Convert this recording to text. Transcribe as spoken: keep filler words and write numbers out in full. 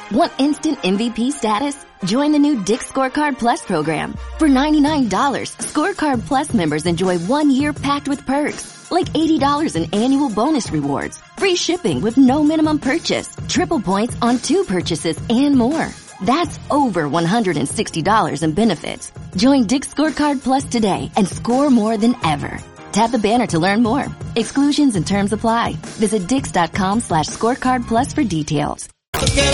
Want instant M V P status? Join the new Dick's Scorecard Plus program. For ninety-nine dollars, Scorecard Plus members enjoy one year packed with perks, like eighty dollars in annual bonus rewards, free shipping with no minimum purchase, triple points on two purchases, and more. That's over one hundred sixty dollars in benefits. Join Dick's Scorecard Plus today and score more than ever. Tap the banner to learn more. Exclusions and terms apply. Visit dix.com slash scorecard plus for details. Que